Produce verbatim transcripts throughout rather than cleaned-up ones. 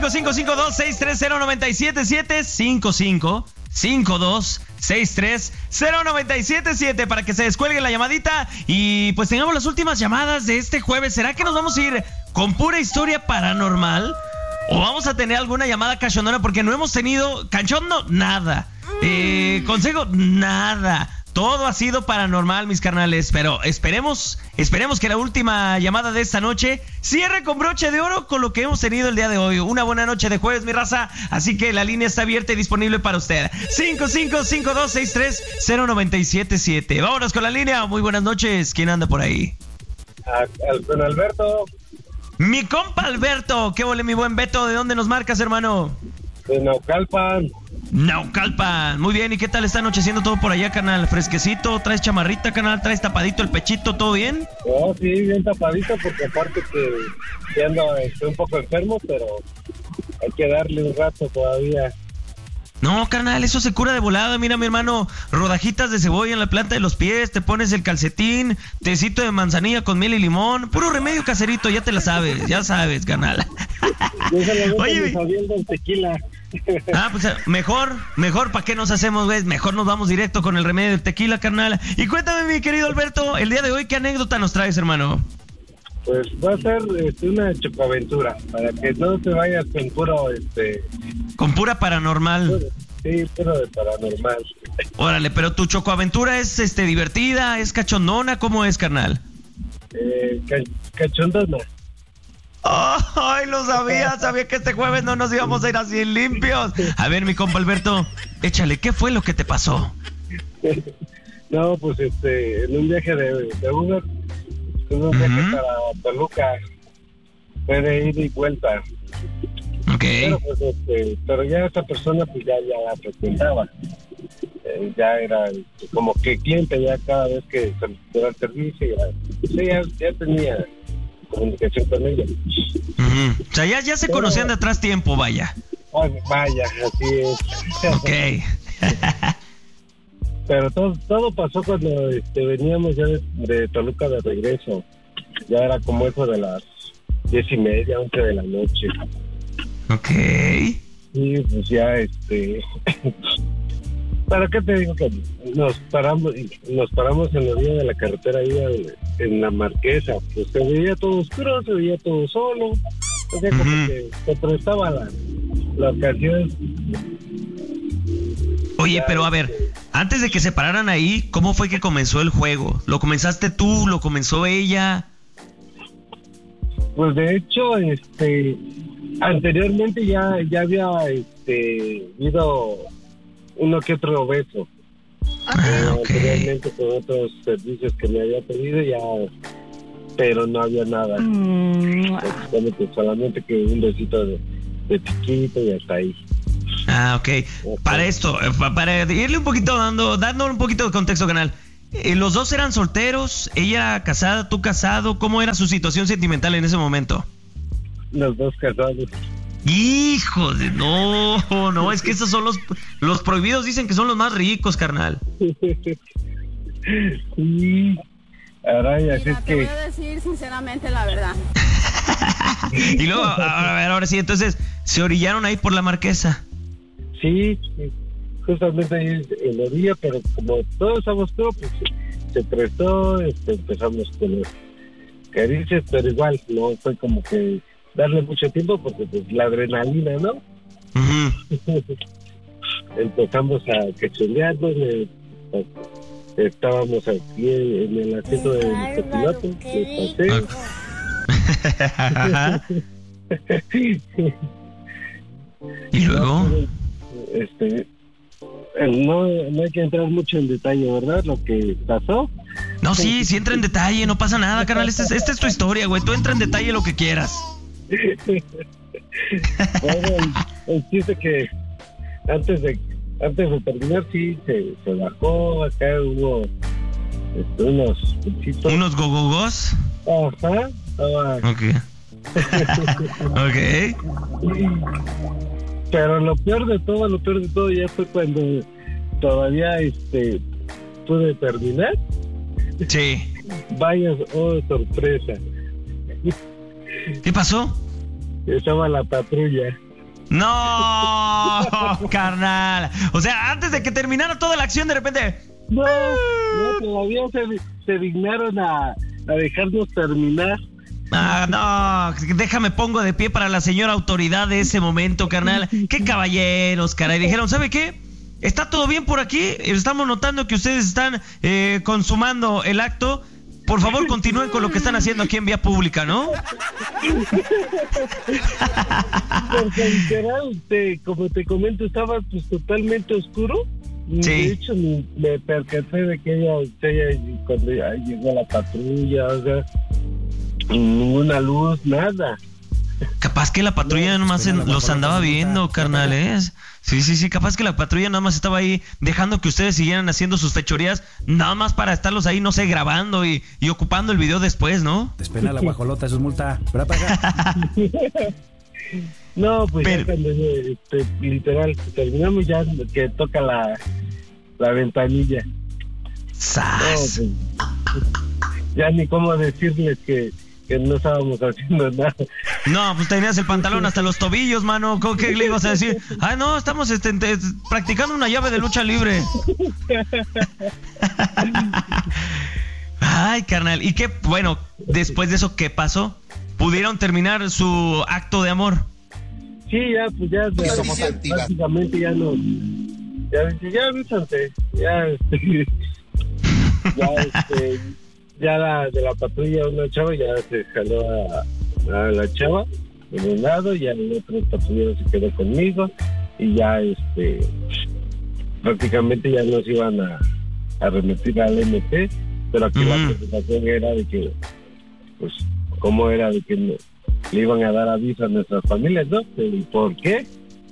cinco cinco cinco dos seis tres cero nueve siete siete. cinco cinco cinco dos seis tres cero nueve siete siete para que se descuelgue la llamadita y pues tengamos las últimas llamadas de este jueves. ¿Será que nos vamos a ir con pura historia paranormal? ¿O vamos a tener alguna llamada cachondona? Porque no hemos tenido cachondo, nada. Eh, consejo, nada. Todo ha sido paranormal, mis carnales, pero esperemos, esperemos que la última llamada de esta noche cierre con broche de oro con lo que hemos tenido el día de hoy. Una buena noche de jueves, mi raza, así que la línea está abierta y disponible para usted. cinco cinco cinco dos seis tres cero nueve siete siete. Vámonos con la línea. Muy buenas noches. ¿Quién anda por ahí? Con Alberto. Mi compa Alberto. ¿Qué vole, mi buen Beto? ¿De dónde nos marcas, hermano? De Naucalpan. Naucalpan, muy bien. ¿Y qué tal está anocheciendo todo por allá, canal? ¿Fresquecito? ¿Traes chamarrita, canal? ¿Traes tapadito el pechito? ¿Todo bien? Oh, sí, bien tapadito, porque aparte que, que ando estoy un poco enfermo, pero hay que darle un rato todavía. No, carnal, eso se cura de volada. Mira, mi hermano, rodajitas de cebolla en la planta de los pies, te pones el calcetín, tecito de manzanilla con miel y limón, puro remedio caserito, ya te la sabes, ya sabes, canal. Oye, sabiendo el tequila. Ah, pues mejor, mejor, ¿para qué nos hacemos, güey? Mejor nos vamos directo con el remedio del tequila, carnal. Y cuéntame, mi querido Alberto, el día de hoy, ¿qué anécdota nos traes, hermano? Pues va a ser este, una chocoaventura, para que no te vayas con puro, este... Con pura paranormal. Puro, sí, puro de paranormal. Órale, pero tu chocoaventura es, este, divertida, es cachondona, ¿cómo es, carnal? Eh, ca- cachondona. Ay, lo sabía, sabía que este jueves no nos íbamos a ir así limpios. A ver, mi compa Alberto, échale, ¿qué fue lo que te pasó? No, pues este, en un viaje de, de Uber, en un viaje uh-huh. para Toluca, fue de ida y vuelta. Ok. Pero, pues, este, pero ya esta persona pues ya, ya la frecuentaba. Eh, ya era como que cliente ya cada vez que solicitaba el servicio, ya, sí, ya, ya tenía comunicación con ella. Uh-huh. O sea, ya, ya se pero, conocían de atrás tiempo, vaya. Oh, vaya, así es. Ok. Pero todo, todo pasó cuando este, veníamos ya de, de Toluca de regreso. Ya era como eso de las diez y media, once de la noche. Ok. Y pues ya, este... ¿Para qué te digo que nos paramos nos paramos en la orilla de la carretera ahí en la Marquesa? Pues se veía todo oscuro, se veía todo solo. O sea, como uh-huh. que se prestaba la, la ocasión. Oye, ya, pero a ver, antes de que se pararan ahí, ¿cómo fue que comenzó el juego? ¿Lo comenzaste tú? ¿Lo comenzó ella? Pues de hecho, este... anteriormente ya, ya había este, ido uno que otro beso. Ah, eh, okay. Anteriormente con otros servicios que me había pedido ya, pero no había nada. Mm. Solamente, solamente que un besito de, de chiquito y hasta ahí. Ah, ok. okay. Para esto, para irle un poquito dando, dando un poquito de contexto, canal. Eh, ¿Los dos eran solteros? ¿Ella era casada, tú casado? ¿Cómo era su situación sentimental en ese momento? Los dos casados. Hijo de... No, no, es que esos son los... Los prohibidos dicen que son los más ricos, carnal. Sí. Caray, así Mira, es te que... voy a decir sinceramente la verdad. Y luego, a ver, ahora sí, entonces, ¿se orillaron ahí por la Marquesa? Sí, justamente ahí en la orilla, pero como todos somos todos, pues se prestó, este, empezamos con los caricias, pero igual, no fue como que darle mucho tiempo porque pues la adrenalina, ¿no? Uh-huh. Empezamos a cachulearnos, eh, estábamos aquí en el asiento del copiloto, del paseo. ¿Y luego? Este, no, no hay que entrar mucho en detalle, ¿verdad? Lo que pasó. No, sí, sí entra en detalle, no pasa nada, carnal. Esta es, esta es tu historia, güey. Tú entra en detalle lo que quieras. Bueno, el, el chiste que antes de antes de terminar, sí, se, se bajó. Acá hubo este, unos pichitos. ¿Unos gogogos? Ajá. Estaba... Ok. Ok. Pero lo peor de todo, lo peor de todo ya fue cuando todavía este pude terminar. Sí. Vaya, oh, sorpresa. ¿Qué pasó? Estaba la patrulla. No, carnal. O sea, antes de que terminara toda la acción, de repente... No, no, todavía se, se dignaron a, a dejarnos terminar. Ah, no, déjame pongo de pie para la señora autoridad de ese momento, carnal. Qué caballeros, caray. Dijeron, ¿sabe qué? Está todo bien por aquí. Estamos notando que ustedes están eh, consumando el acto. Por favor, continúen con lo que están haciendo aquí en vía pública, ¿no? Porque literal, te, como te comento, estaba pues totalmente oscuro. Sí. De hecho, me, me percaté de que ella, ella cuando ya llegó la patrulla, o sea, ninguna luz, nada. Capaz que la patrulla no, nomás en, los andaba viendo, carnales. Sí, sí, sí, capaz que la patrulla nada más estaba ahí dejando que ustedes siguieran haciendo sus fechorías, nada más para estarlos ahí, no sé, grabando y, y ocupando el video después, ¿no? Despena la guajolota, eso es multa. ¿Verdad, para No, pues Pero... ya cuando este, literal terminamos ya que toca la, la ventanilla. ¡Sas! No, pues, ya ni cómo decirles que, que no estábamos haciendo nada. No, pues tenías el pantalón hasta los tobillos, mano. ¿Cómo que le ibas a decir? Ah, no, estamos este, te, practicando una llave de lucha libre. Ay, carnal. ¿Y qué? Bueno, después de eso, ¿qué pasó? ¿Pudieron terminar su acto de amor? Sí, ya, pues ya, ya básicamente ya no. Ya, ya avísate. Ya, este. Ya, este. Ya la de la patrulla, una chava, ya se jaló a, a la chava en un lado, ya el otro patrullero se quedó conmigo y ya este prácticamente ya nos iban a, a remitir al M P, pero aquí uh-huh. la preocupación era de que pues cómo era de que no, le iban a dar aviso a nuestras familias, ¿no? ¿Y por qué?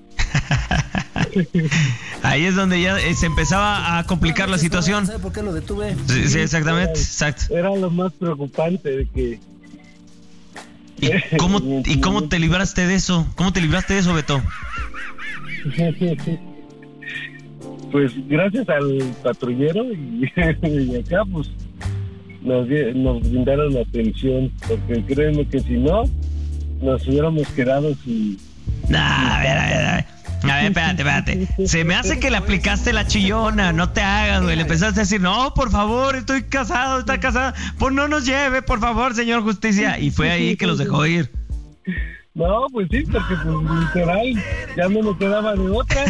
Ahí es donde ya se empezaba a complicar la situación. ¿Sabe por qué lo detuve? Sí, sí, exactamente, exacto. Era lo más preocupante de que... ¿Y cómo, ¿Y cómo te libraste de eso? ¿Cómo te libraste de eso, Beto? Pues gracias al patrullero y, y acá pues nos, nos brindaron atención, porque créeme que si no, nos hubiéramos quedado sin... Nah, a ver, a ver, a ver. A ver, espérate, espérate. Se me hace que le aplicaste la chillona. No te hagas, güey. Le empezaste a decir, no, por favor, estoy casado, está casada. Pues no nos lleve, por favor, señor justicia. Y fue ahí que los dejó ir. No, pues sí, porque pues literal ya no me quedaba de otra.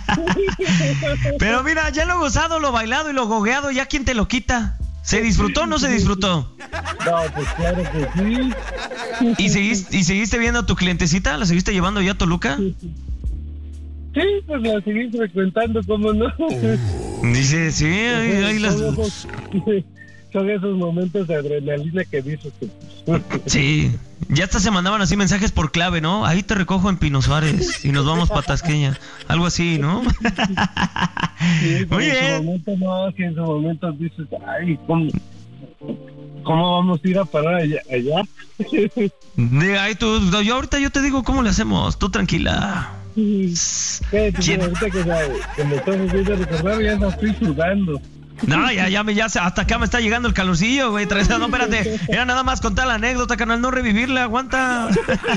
Pero mira, ya lo gozado, lo bailado y lo gogueado, ¿ya quién te lo quita? ¿Se disfrutó o no se disfrutó? No, pues claro que sí. ¿Y seguiste, ¿Y seguiste viendo a tu clientecita? ¿La seguiste llevando ya a Toluca? Sí, pues la seguí frecuentando, ¿cómo no? Dice, sí, ahí, ahí las... Son esos, son esos momentos de adrenalina que dices que... Sí, ya hasta se mandaban así mensajes por clave, ¿no? Ahí te recojo en Pino Suárez y nos vamos para Tasqueña. Algo así, ¿no? Sí, muy bien. En su momento no, si en su momento dices, ay, ¿cómo, cómo vamos a ir a parar allá? allá? De ahí tú, yo ahorita yo te digo cómo le hacemos, tú tranquila. ¿Qué? ¿Quién? Ahorita que, que me estás haciendo recordar, ya no estoy sudando. No, ya, ya, ya, hasta acá me está llegando el calorcillo, güey. No, espérate, era nada más contar la anécdota, canal, no revivirla, aguanta.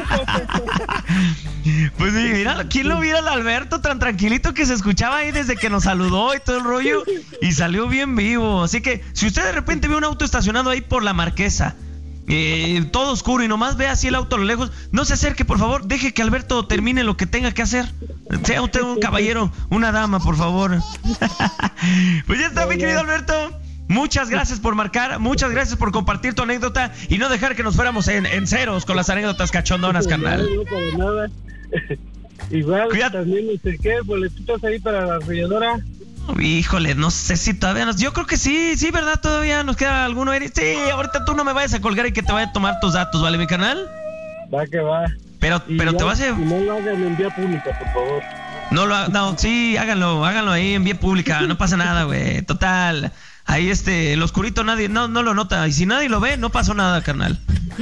Pues mira, ¿quién lo viera al Alberto tan tranquilito que se escuchaba ahí desde que nos saludó y todo el rollo? Y salió bien vivo. Así que, si usted de repente ve un auto estacionado ahí por la Marquesa, eh, todo oscuro y nomás ve así el auto a lo lejos, no se acerque, por favor, deje que Alberto termine lo que tenga que hacer. Sea usted un caballero, una dama, por favor. Pues ya está, mi querido Alberto. Muchas gracias por marcar, muchas gracias por compartir tu anécdota y no dejar que nos fuéramos en, en ceros con las anécdotas cachondonas, carnal. No, para nada. Igual, Cuídate. También, este, ¿qué? ¿Boletitos ahí para la arrolladora? Híjole, no sé si todavía nos... Yo creo que sí, sí, ¿verdad? Todavía nos queda alguno. Sí, ahorita tú no me vayas a colgar y que te vaya a tomar tus datos, ¿vale, mi canal? Va que va. Pero, pero ya, te vas a... No lo hagan en vía pública, por favor. No lo no, sí, háganlo, háganlo ahí en vía pública, no pasa nada, güey. Total, ahí este, el oscurito nadie, no, no lo nota. Y si nadie lo ve, no pasó nada, carnal.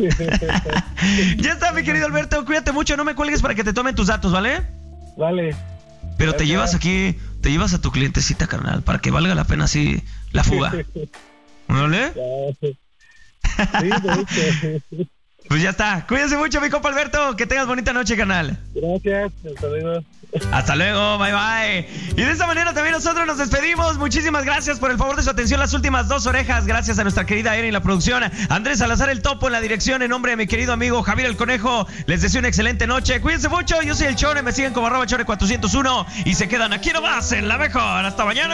Ya está, mi querido Alberto, cuídate mucho, no me cuelgues para que te tomen tus datos, ¿vale? Vale. Pero te llevas aquí, te llevas a tu clientecita, carnal, para que valga la pena así la fuga. ¿Vale? Sí, de hecho. Pues ya está. Cuídense mucho, mi compa Alberto. Que tengas bonita noche, carnal. Gracias, hasta luego. Hasta luego, bye bye. Y de esta manera también nosotros nos despedimos. Muchísimas gracias por el favor de su atención. Las últimas dos orejas, gracias a nuestra querida Eren en la producción, Andrés Salazar el Topo en la dirección. En nombre de mi querido amigo Javier el Conejo, les deseo una excelente noche. Cuídense mucho, yo soy el Chore, me siguen como arroba Chore cuatrocientos uno y se quedan aquí nomás en la mejor. Hasta mañana.